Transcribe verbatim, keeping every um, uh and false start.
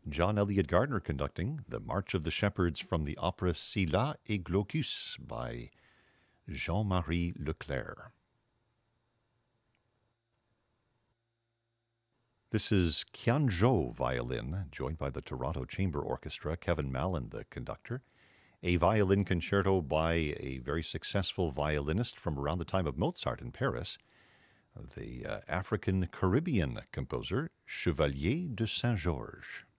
John Elliott Gardner conducting the March of the Shepherds from the opera Scylla et Glaucus by Jean-Marie Leclerc. This is Qian Zhou violin, joined by the Toronto Chamber Orchestra, Kevin Mallon the conductor. A violin concerto by a very successful violinist from around the time of Mozart in Paris, the uh, African-Caribbean composer Chevalier de Saint-Georges.